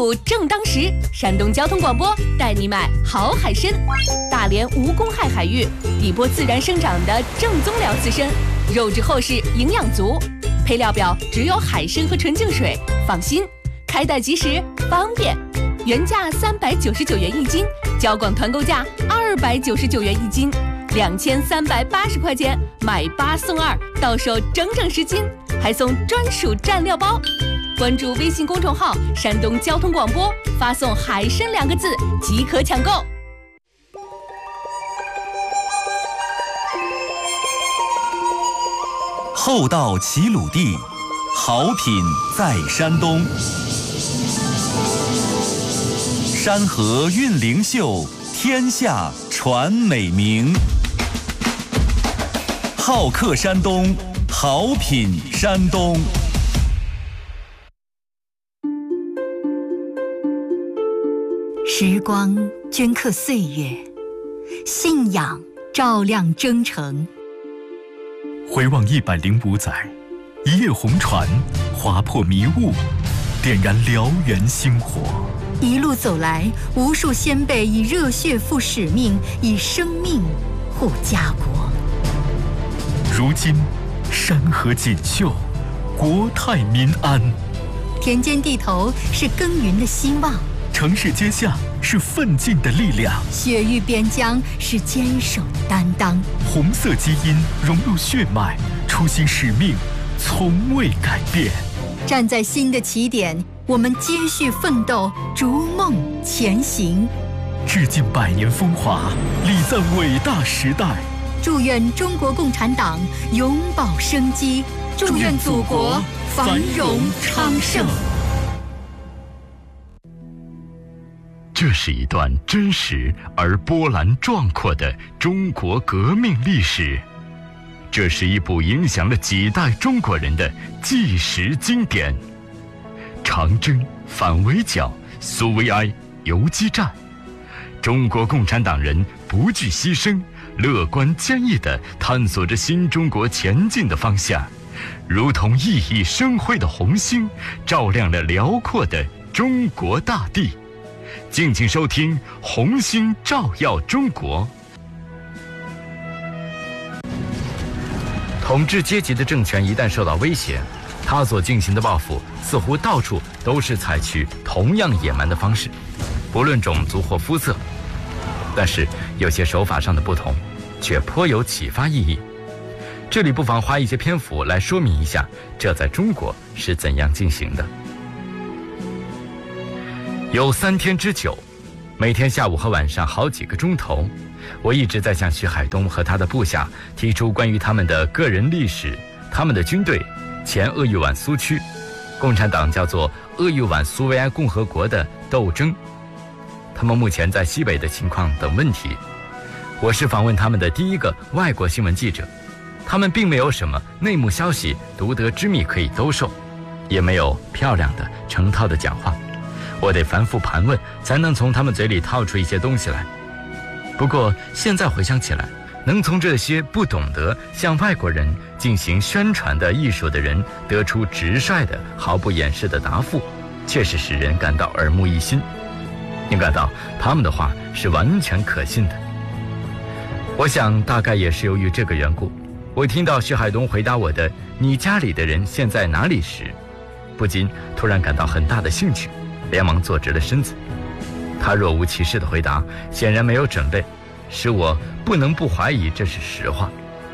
物正当时，山东交通广播带你买好海参。大连无公害海域，底波自然生长的正宗辽刺参，肉质厚实，营养足。配料表只有海参和纯净水，放心，开袋即食，方便。原价399元一斤，交广团购价299元一斤，2380块钱买8送2，到手整整10斤，还送专属蘸料包。关注微信公众号“山东交通广播”，发送“海参”2个字即可抢购。 厚道齐鲁地，好品在山东。山河韵灵秀，天下传美名。好客山东，好品山东。 时光镌刻岁月，信仰照亮征程。 回望105载，一叶红船划破迷雾，点燃燎原星火。 一路走来，无数先辈以热血赴使命，以生命护家国。 如今，山河锦绣，国泰民安。 田间地头是耕耘的希望， 城市街巷是奋进的力量， 雪域边疆是坚守的担当。 红色基因融入血脉，初心使命从未改变。 站在新的起点，我们接续奋斗，逐梦前行。 致敬100年风华，礼赞伟大时代。 祝愿中国共产党永葆生机，祝愿祖国繁荣昌盛。 这是一段真实而波澜壮阔的中国革命历史，这是一部影响了几代中国人的纪实经典。长征、反围剿、苏维埃、游击战，中国共产党人不惧牺牲，乐观坚毅地探索着新中国前进的方向，如同熠熠生辉的红星，照亮了辽阔的中国大地。敬请收听《红星照耀中国》。统治阶级的政权一旦受到威胁，他所进行的报复似乎到处都是采取同样野蛮的方式，不论种族或肤色。但是有些手法上的不同，却颇有启发意义。这里不妨花一些篇幅来说明一下，这在中国是怎样进行的。有3天之久，每天下午和晚上好几个钟头，我一直在向徐海东和他的部下提出关于他们的个人历史、他们的军队、前鄂豫皖苏区、共产党叫做鄂豫皖苏维埃共和国的斗争，他们目前在西北的情况等问题。我是访问他们的第一个外国新闻记者，他们并没有什么内幕消息、独得之秘可以兜售，也没有漂亮的成套的讲话。我得反复盘问，才能从他们嘴里套出一些东西来。不过现在回想起来，能从这些不懂得向外国人进行宣传的艺术的人得出直率的、毫不掩饰的答复，确实使人感到耳目一新。你感到他们的话是完全可信的。我想大概也是由于这个缘故，我听到徐海东回答我的“你家里的人现在哪里”时，不禁突然感到很大的兴趣，连忙坐直了身子。他若无其事的回答显然没有准备，使我不能不怀疑这是实话。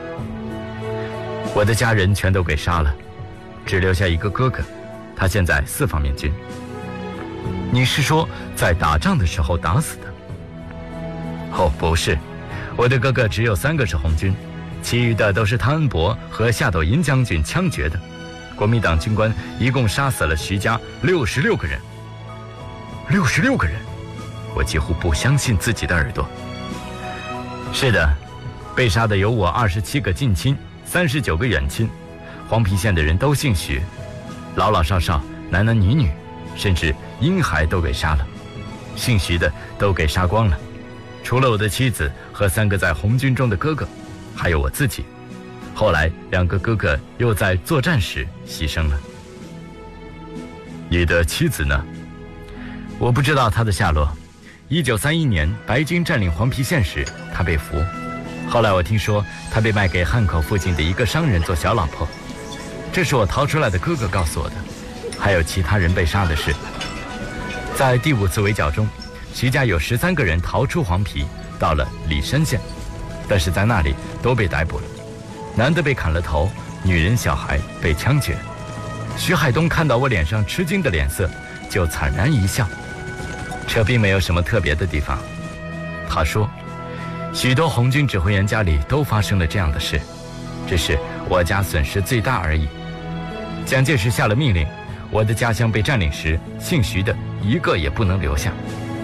我的家人全都给杀了，只留下一个哥哥，他现在4方面军。你是说在打仗的时候打死的？哦，不是，我的哥哥只有3个是红军，其余的都是汤恩伯和夏斗寅将军枪决的。国民党军官一共杀死了徐家66个人。66个人，我几乎不相信自己的耳朵。是的，被杀的有我27个近亲，39个远亲，黄陂县的人都姓徐，老老少少，男男女女，甚至婴孩都给杀了，姓徐的都给杀光了，除了我的妻子和3个在红军中的哥哥，还有我自己。后来2个哥哥又在作战时牺牲了。你的妻子呢？ 我不知道他的下落。1931年白军占领黄陂县时，他被俘。后来我听说他被卖给汉口附近的一个商人做小老婆，这是我逃出来的哥哥告诉我的。还有其他人被杀的事。在第5次围剿中，徐家有13个人逃出黄陂，到了里山县，但是在那里都被逮捕了。男的被砍了头，女人小孩被枪决。徐海东看到我脸上吃惊的脸色，就惨然一笑。这并没有什么特别的地方。他说，许多红军指挥员家里都发生了这样的事，只是我家损失最大而已。蒋介石下了命令，我的家乡被占领时，姓徐的一个也不能留下。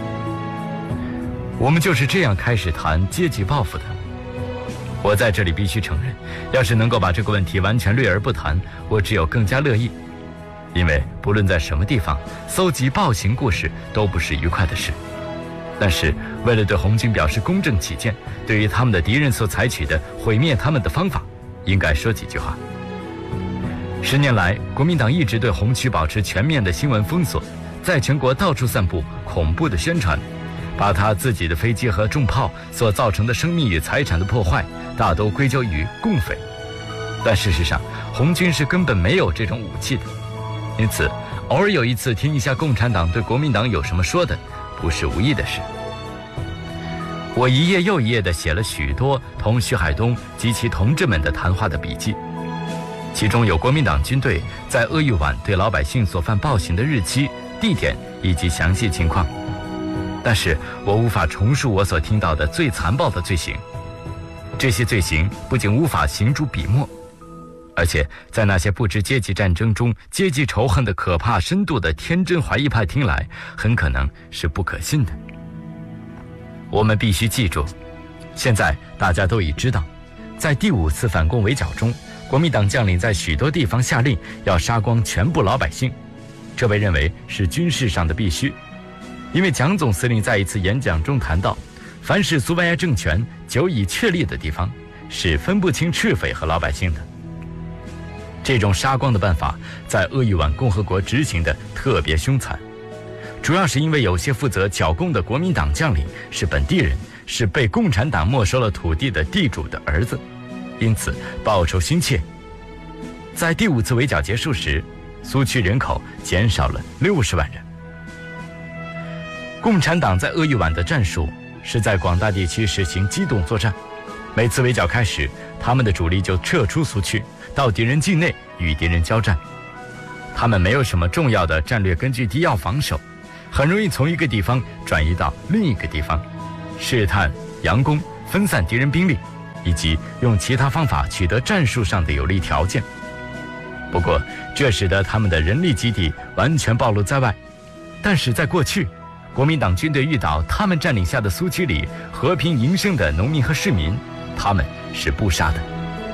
我们就是这样开始谈阶级报复的。我在这里必须承认，要是能够把这个问题完全略而不谈，我只有更加乐意。因为不论在什么地方，搜集暴行故事都不是愉快的事。但是为了对红军表示公正起见，对于他们的敌人所采取的毁灭他们的方法，应该说几句话。10年来，国民党一直对红区保持全面的新闻封锁，在全国到处散布恐怖的宣传，把他自己的飞机和重炮所造成的生命与财产的破坏大都归咎于共匪。但事实上，红军是根本没有这种武器的，因此偶尔有一次听一下共产党对国民党有什么说的，不是无益的事。我一页又一页地写了许多同徐海东及其同志们的谈话的笔记，其中有国民党军队在鄂豫皖对老百姓所犯暴行的日期、地点以及详细情况。但是我无法重述我所听到的最残暴的罪行。这些罪行不仅无法行诸笔墨，而且在那些不知阶级战争中阶级仇恨的可怕深度的天真怀疑派听来，很可能是不可信的。我们必须记住，现在大家都已知道，在第5次反共围剿中，国民党将领在许多地方下令要杀光全部老百姓，这被认为是军事上的必须。因为蒋总司令在一次演讲中谈到，凡是苏维埃政权久已确立的地方，是分不清赤匪和老百姓的。这种杀光的办法在鄂豫皖共和国执行的特别凶残，主要是因为有些负责剿共的国民党将领是本地人，是被共产党没收了土地的地主的儿子，因此报仇心切。在第5次围剿结束时，苏区人口减少了60万人。共产党在鄂豫皖的战术是在广大地区实行机动作战，每次围剿开始，他们的主力就撤出苏区，到敌人境内与敌人交战。他们没有什么重要的战略根据地要防守，很容易从一个地方转移到另一个地方，试探、佯攻、分散敌人兵力，以及用其他方法取得战术上的有利条件。不过，这使得他们的人力基地完全暴露在外。但是在过去，国民党军队遇到他们占领下的苏区里和平营生的农民和市民，他们是不杀的。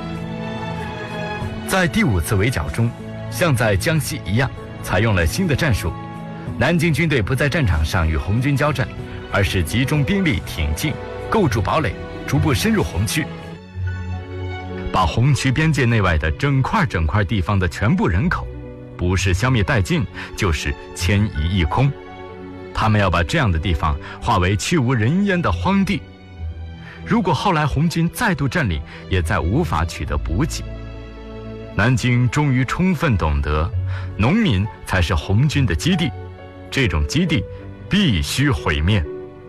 在第5次围剿中，像在江西一样，采用了新的战术。南京军队不在战场上与红军交战，而是集中兵力挺进，构筑堡垒，逐步深入红区，把红区边界内外的整块地方的全部人口，不是消灭殆尽，就是迁移一空。他们要把这样的地方化为去无人烟的荒地。如果后来红军再度占领，也再无法取得补给。南京终于充分懂得，农民才是红军的基地，这种基地必须毁灭。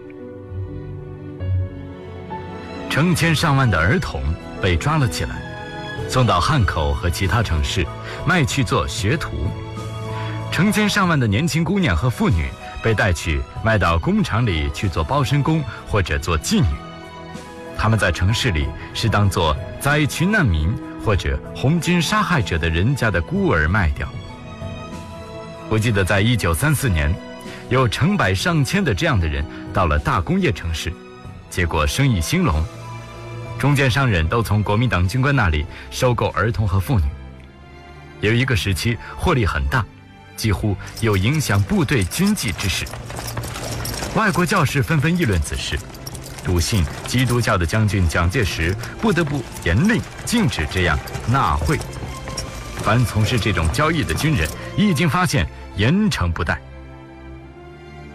成千上万的儿童被抓了起来，送到汉口和其他城市，卖去做学徒。成千上万的年轻姑娘和妇女被带去卖到工厂里去做包身工或者做妓女。他们在城市里是当作灾区难民或者红军杀害者的人家的孤儿卖掉。我记得在1934年，有成百上千的这样的人到了大工业城市，结果生意兴隆，中间商人都从国民党军官那里收购儿童和妇女。有一个时期获利很大，几乎有影响部队军纪之势。外国教士纷纷议论此事，笃信基督教的将军蒋介石不得不严令禁止这样纳贿。凡从事这种交易的军人，一经发现，严惩不贷。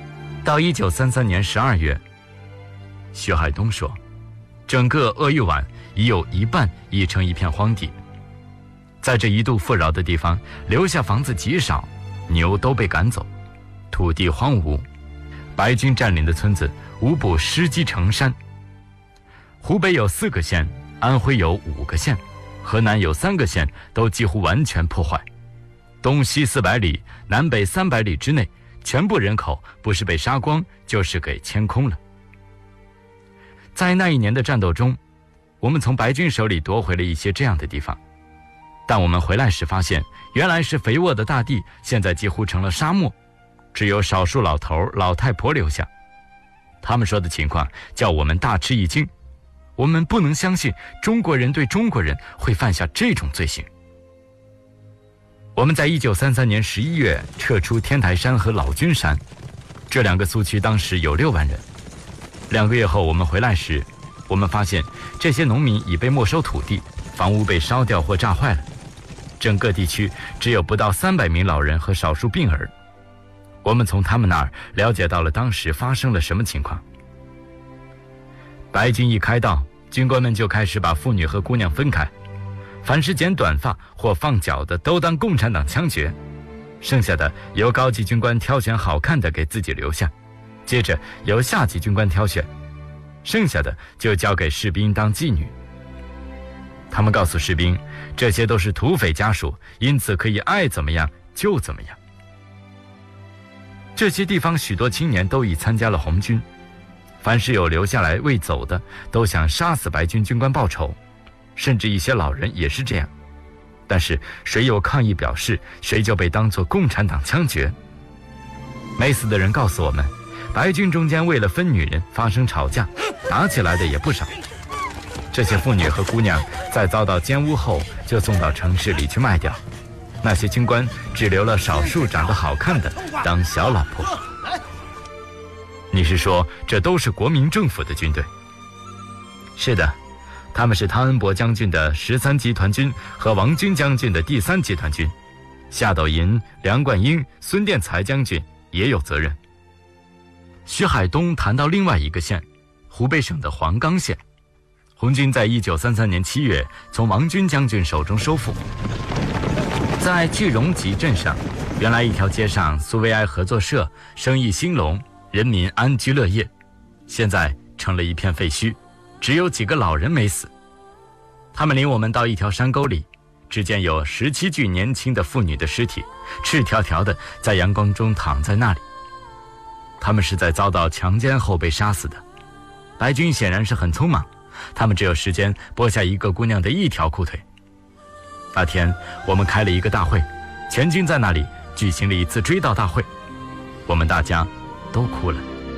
到1933年12月，徐海东说，整个鄂豫皖已有一半已成一片荒地，在这一度富饶的地方，留下房子极少，牛都被赶走，土地荒芜，白军占领的村子无不尸积成山。湖北有4个县，安徽有5个县，河南有3个县都几乎完全破坏，东西400里，南北300里之内，全部人口不是被杀光，就是给迁空了。在那一年的战斗中，我们从白军手里夺回了一些这样的地方，但我们回来时发现，原来是肥沃的大地现在几乎成了沙漠，只有少数老头老太婆留下。他们说的情况叫我们大吃一惊，我们不能相信中国人对中国人会犯下这种罪行。我们在1933年11月撤出天台山和老君山，这2个苏区当时有6万人。2个月后我们回来时，我们发现这些农民已被没收土地，房屋被烧掉或炸坏了，整个地区只有不到300名老人和少数病儿。我们从他们那儿了解到了当时发生了什么情况。白军一开道，军官们就开始把妇女和姑娘分开，凡是剪短发或放脚的都当共产党枪决，剩下的由高级军官挑选好看的给自己留下，接着由下级军官挑选，剩下的就交给士兵当妓女。他们告诉士兵，这些都是土匪家属，因此可以爱怎么样就怎么样。这些地方许多青年都已参加了红军，凡是有留下来未走的，都想杀死白军军官报仇，甚至一些老人也是这样。但是谁有抗议表示，谁就被当作共产党枪决。没死的人告诉我们，白军中间为了分女人发生吵架，打起来的也不少。这些妇女和姑娘在遭到奸污后，就送到城市里去卖掉。那些军官只留了少数长得好看的当小老婆。你是说这都是国民政府的军队？是的，他们是汤恩伯将军的13集团军和王军将军的第3集团军，夏斗寅、梁冠英、孙殿才将军也有责任。徐海东谈到另外一个县，湖北省的黄冈县，红军在1933年7月从王军将军手中收复。在句容集镇上，原来一条街上苏维埃合作社，生意兴隆，人民安居乐业，现在成了一片废墟，只有几个老人没死。他们领我们到一条山沟里，只见有17具年轻的妇女的尸体，赤条条的在阳光中躺在那里。他们是在遭到强奸后被杀死的。白军显然是很匆忙，他们只有时间剥下一个姑娘的一条裤腿。那天我们开了一个大会，全军在那里举行了一次追悼大会，我们大家都哭了。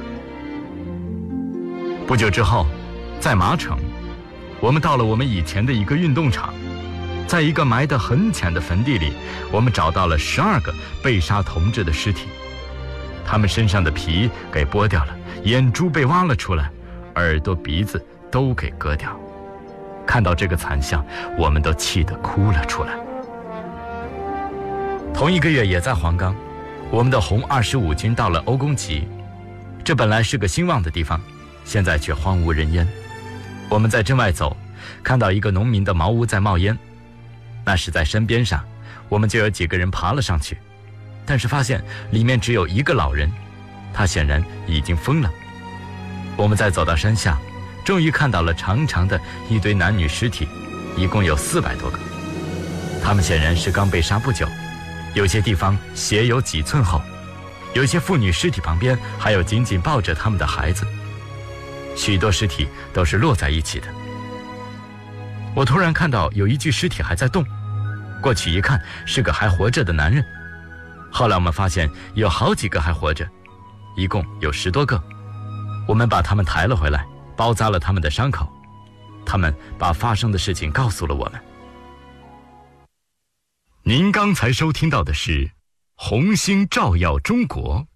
不久之后，在麻城，我们到了我们以前的一个运动场，在一个埋得很浅的坟地里，我们找到了12个被杀同志的尸体，他们身上的皮给剥掉了，眼珠被挖了出来，耳朵鼻子都给割掉。看到这个惨象，我们都气得哭了出来。同一个月也在黄冈，我们的红25军到了欧公集，这本来是个兴旺的地方，现在却荒无人烟。我们在镇外走，看到一个农民的茅屋在冒烟，那是在山边上，我们就有几个人爬了上去，但是发现里面只有一个老人，他显然已经疯了。我们再走到山下，终于看到了长长的一堆男女尸体，一共有400多个。他们显然是刚被杀不久，有些地方血有几寸厚，有些妇女尸体旁边还有紧紧抱着他们的孩子，许多尸体都是摞在一起的。我突然看到有一具尸体还在动，过去一看是个还活着的男人。后来我们发现有好几个还活着，一共有10多个。我们把他们抬了回来，包扎了他们的伤口，他们把发生的事情告诉了我们。您刚才收听到的是红星照耀中国。